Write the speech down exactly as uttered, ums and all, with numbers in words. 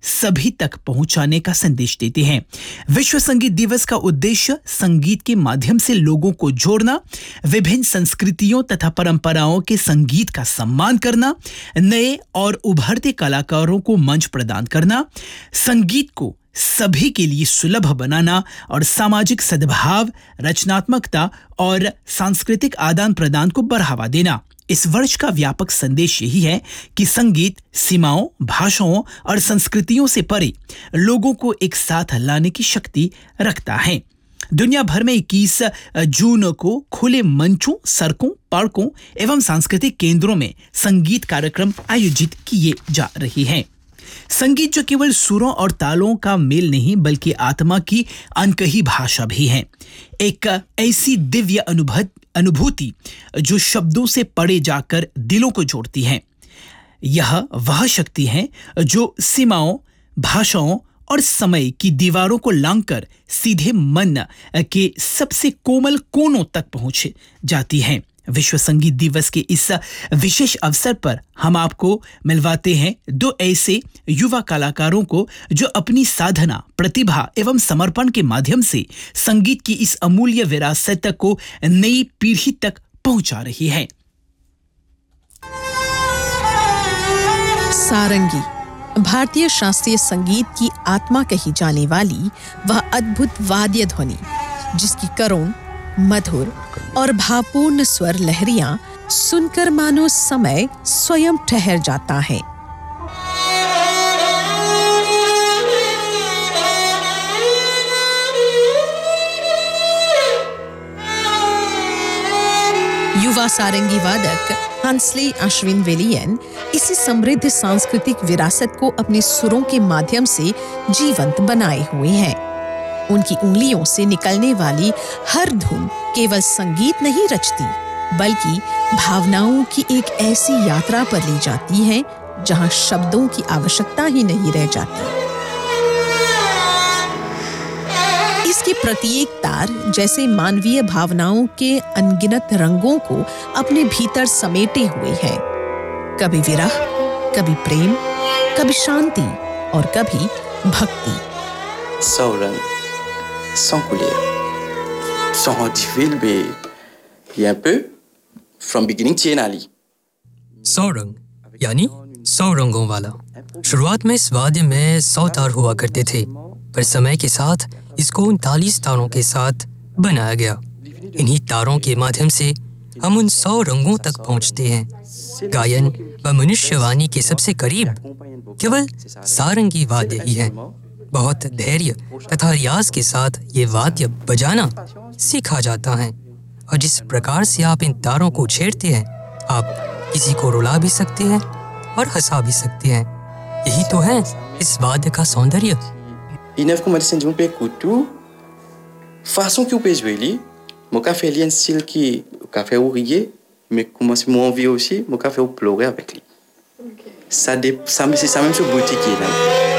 सभी तक पहुंचाने का संदेश देते हैं। विश्व संगीत दिवस का उद्देश्य संगीत के माध्यम से लोगों को जोड़ना, विभिन्न संस्कृतियों तथा परंपराओं के संगीत का सम्मान करना, नए और उभरते कलाकारों को मंच प्रदान करना, संगीत को सभी के लिए सुलभ बनाना और सामाजिक सद्भाव, रचनात्मकता और सांस्कृतिक आदान प्रदान को बढ़ावा देना। इस वर्ष का व्यापक संदेश यही है कि संगीत सीमाओं, भाषाओं और संस्कृतियों से परे लोगों को एक साथ लाने की शक्ति रखता है। दुनिया भर में इक्कीस जून को खुले मंचों, सड़कों, पार्कों एवं सांस्कृतिक केंद्रों में संगीत कार्यक्रम आयोजित किए जा रहे हैं। संगीत जो केवल सुरों और तालों का मेल नहीं बल्कि आत्मा की अनकही भाषा भी है। एक ऐसी दिव्य अनुभव अनुभूति जो शब्दों से परे जाकर दिलों को जोड़ती है। यह वह शक्ति है जो सीमाओं, भाषाओं और समय की दीवारों को लांघकर सीधे मन के सबसे कोमल कोनों तक पहुंच जाती है। विश्व संगीत दिवस के इस विशेष अवसर पर हम आपको मिलवाते हैं दो ऐसे युवा कलाकारों को जो अपनी साधना, प्रतिभा एवं समर्पण के माध्यम से संगीत की इस अमूल्य विरासत को नई पीढ़ी तक पहुंचा रही है। सारंगी भारतीय शास्त्रीय संगीत की आत्मा कही जाने वाली वह अद्भुत वाद्य ध्वनि, जिसकी करुण, मधुर और भावपूर्ण स्वर लहरियां सुनकर मानो समय स्वयं ठहर जाता है। युवा सारंगी वादक हंसले अश्विन वेलियन इसी समृद्ध सांस्कृतिक विरासत को अपने सुरों के माध्यम से जीवंत बनाए हुए हैं। उनकी उंगलियों से निकलने वाली हर धुन केवल संगीत नहीं रचती, बल्कि भावनाओं की एक ऐसी यात्रा पर ले जाती है जहां शब्दों की आवश्यकता ही नहीं रह जाती। इसके प्रत्येक तार जैसे मानवीय भावनाओं के अनगिनत रंगों को अपने भीतर समेटे हुए है। कभी विरह, कभी प्रेम, कभी शांति और कभी भक्ति। Sauron, sans couleur, sans rendez-vous, mais il y a un peu from beginning to end. सौरंग यानी सौ रंगों वाला। शुरुआत में इस वाद्य में सौ तार हुआ करते थे, पर समय के साथ इसको उनतालीस तारों के साथ बनाया गया। इन्हीं तारों के माध्यम से हम उन सौ रंगों तक पहुंचते हैं। गायन व मनुष्यवाणी के सबसे करीब केवल सारंगी वाद्य ही है। बहुत धैर्य तथा रियाज के साथ ये वाद्य बजाना सीखा जाता है, और जिस प्रकार से आप इन तारों को छेड़ते हैं, आप किसी को रुला भी सकते हैं और हंसा भी सकते हैं। यही तो है इस वाद्य का सौंदर्य। Inef como dizem de um pecutu, façon que o peixe ele, mon café ele un style qui o café ouvrier, mais comment c'est mon envie aussi, mon café au pleurer avec lui. Ça dé, ça c'est ça même sur boutique là.